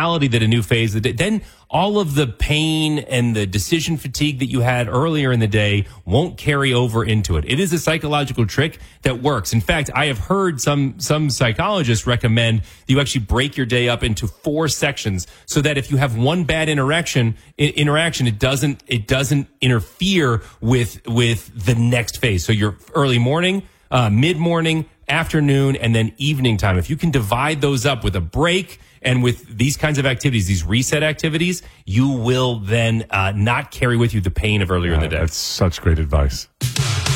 mentality that a new phase, then all of the pain and the decision fatigue that you had earlier in the day won't carry over into it. It is a psychological trick that works. In fact, I have heard some psychologists recommend that you actually break your day up into 4 sections so that if you have one bad interaction, it doesn't interfere with the next phase. So your early morning, mid-morning, afternoon, and then evening time. If you can divide those up with a break and with these kinds of activities, these reset activities, you will then not carry with you the pain of earlier in the day. That's such great advice.